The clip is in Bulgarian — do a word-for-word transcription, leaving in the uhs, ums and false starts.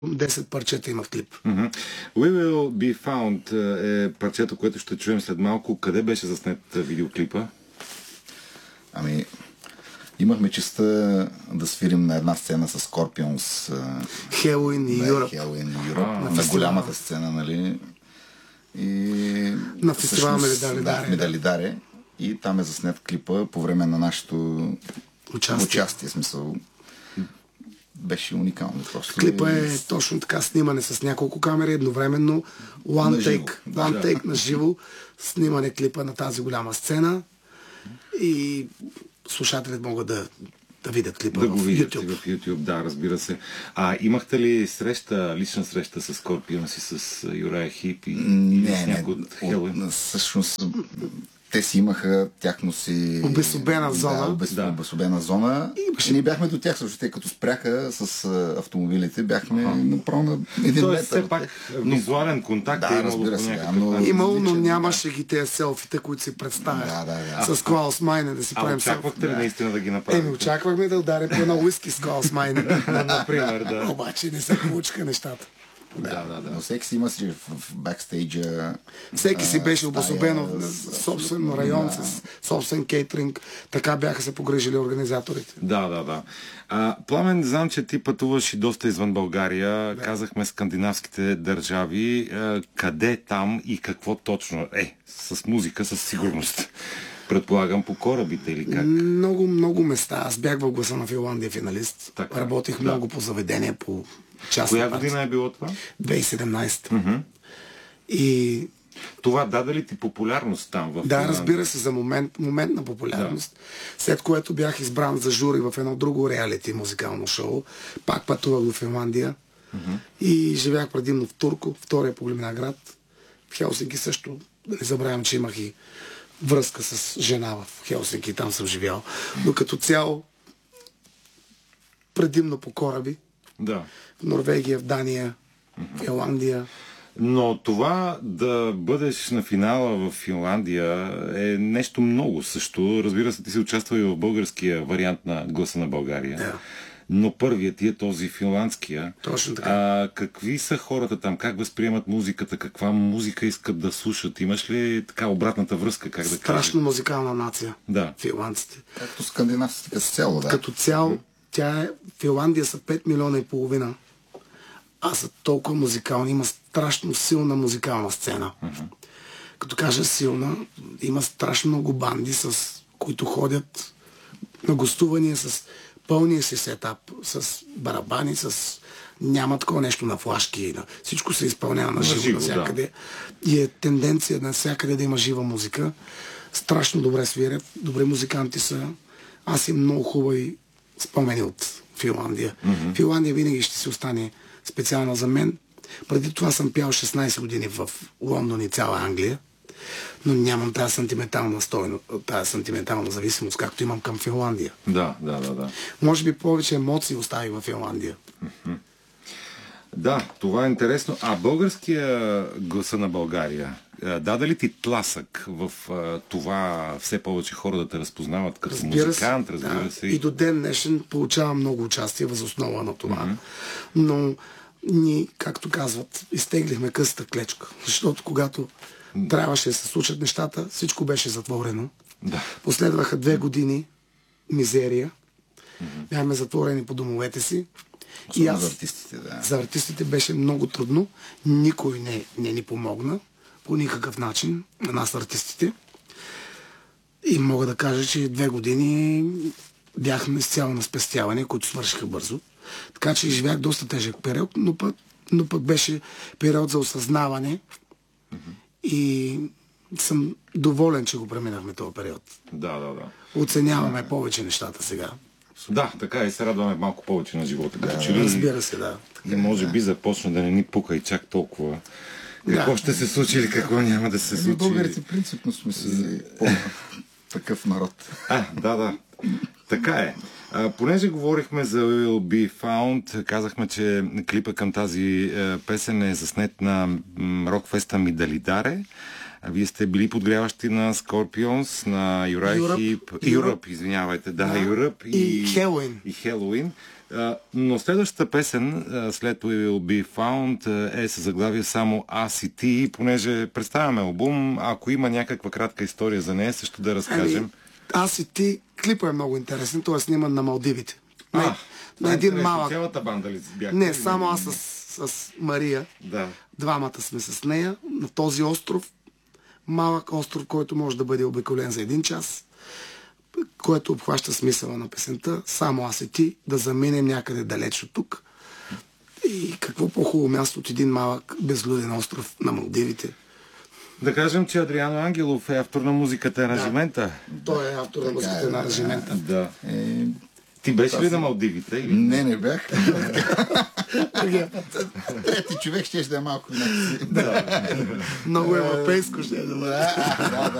десет парчета има в клип. Mm-hmm. We Will Be Found е парчето, което ще чуем след малко. Къде беше заснет видеоклипа? Ами, имахме честа да свирим на една сцена с Scorpions. Хелуин и Юръп. Хелуин и Юръп. На, на голямата сцена, нали? И... На фестивал Медалидаре. Да, Медалидаре. И там е заснет клипа по време на нашето участие. участие смисъл. Беше уникално просто. Клипа е точно така снимане с няколко камери едновременно. One take, one take на живо. Снимане клипа на тази голяма сцена. И слушателите могат да, да видят клипа да в го видят YouTube. в YouTube, да, разбира се. А имахте ли среща, лична среща с Scorpions и с Юрая Хип и, не, и с някой от Хелуин? Всъщност те си имаха тяхно си... Обесобена зона. Да, обес... да. обесобена зона. И беше... ние бяхме до тях, също те като спряха с а, автомобилите, бяхме ага. направо на един Тоест, метър. все пак визуален контакт да, е имало по някакъв начин. Имало, но нямаше ги тези селфите, които си представят. Да, да, да. С Клаус Майне да си а, правим селфи. А очаквахте ли да. наистина да ги направите? Еми, очаквахме да ударим по една уиски с Клаус Майне. Например, да. Обаче не се получиха нещата. Да, да, да, да. Но всеки си има си в, в бекстейджа. Всеки си беше обособено в с... собствен район, да. с собствен кейтеринг. Така бяха се погрежили организаторите. Да, да, да. А, Пламен, знам, че ти пътуваш и доста извън България. Да. Казахме скандинавските държави. А, къде там и какво точно? Е, с музика, със сигурност. Предполагам по корабите или как? Много, много места. Аз бях в Гласа на Финландия финалист. Така, Работих да. много по заведения, по частни Коя партии. година е било това? две хиляди и седемнадесета. Mm-hmm. И... Това даде ли ти популярност там? В да, Финландия? разбира се, за момент, момент на популярност. Да. След което бях избран за жури в едно друго реалити музикално шоу. Пак пътувах до Финландия. Mm-hmm. И живях предимно в Турку, втория по големина град. В Хелсинки също. Да не забравям, че имах и връзка с жена в Хелсинки, там съм живял. Но като цяло предимно по кораби. Да. В Норвегия, в Дания, в Финландия. Но това да бъдеш на финала в Финландия е нещо много също. Разбира се, ти си участвал и в българския вариант на Гласа на България. Да. Но първият ти е този финландския. Точно така. А какви са хората там? Как възприемат музиката? Каква музика искат да слушат? Имаш ли така обратната връзка? Как да Страшно кажа? Музикална нация. Да. Финландците. Както скандинавците като цяло, да. Като цяло, тя е... Финландия са пет милиона и половина. А са толкова музикални. Има страшно силна музикална сцена. Uh-huh. Като кажа силна, има страшно много банди, с които ходят на гостувания с пълния си сетап, с барабани, с... Няма такова нещо на флашки. На... Всичко се изпълнява на живо навсякъде. Да. И е тенденция навсякъде да има жива музика. Страшно добре свирят, добре музиканти са. Аз имам много хубави спомени от Финландия. Mm-hmm. Финландия винаги ще си остане специална за мен. Преди това съм пял шестнадесет години в Лондон и цяла Англия, но нямам тази сантиментална стойност, тази сантиментална зависимост, както имам към Финландия. Да, да, да, да. Може би повече емоции остави в Финландия. Mm-hmm. Да, това е интересно. А българския Гласа на България даде ли ти тласък в това все повече хора да те разпознават като разбира музикант? Се, разбира да. се. И до ден днешен получавам много участие въз основа на това. Mm-hmm. Но ние, както казват, изтеглихме късата клечка. Защото когато mm-hmm. трябваше да се случат нещата, всичко беше затворено. Да. Последваха две години мизерия. Mm-hmm. Бяхме затворени по домовете си. И аз, за артистите, да. За артистите беше много трудно. Никой не, не ни помогна по никакъв начин на нас артистите. И мога да кажа, че две години бяхме изцяло на спестяване, които свършиха бързо. Така че живях доста тежък период, но пък, но пък беше период за осъзнаване. Mm-hmm. И съм доволен, че го преминахме този период. Да, да, да. Оценяваме повече нещата сега. Да, така и се радваме малко повече на живота. Да, че ли, разбира се, да. И може би започна да не ни пука и чак толкова. Какво да. ще се случи или какво няма да се случи? Българите принципно сме си по-такъв народ. А, да, да. Така е. А, понеже говорихме за Will Be Found, казахме, че клипа към тази е, песен е заснет на рок-феста Медалидаре. Вие сте били подгряващи на Scorpions, на Юрай Хип, Юръп, извинявайте, да, Юръп и, и Хелуин. И Хелуин. А, но следващата песен, а, след We Will Be Found, а, е със заглавие само Аз и ти, понеже представяме албум, ако има някаква кратка история за нея, също да разкажем. Ами, Аз и ти, клипът е много интересен, той е сниман на Малдивите. А, на, на един малък... Цялата банда ли бяхте? Не, само аз с, с Мария. Да. Двамата сме с нея на този остров. Малък остров, който може да бъде обиколен за един час, който обхваща смисъла на песента. Само аз и ти, да заминем някъде далеч от тук. И какво по-хубаво място от един малък безлюден остров на Малдивите. Да кажем, че Адриано Ангелов е автор на музиката «Аранжимента». Да, той е автор на музиката на «Аранжимента». Да. Е... Ти беше ли на Малдивите? Или? Не, не бях. Трети човек ще да е малко. Много европейско ще е да бъде.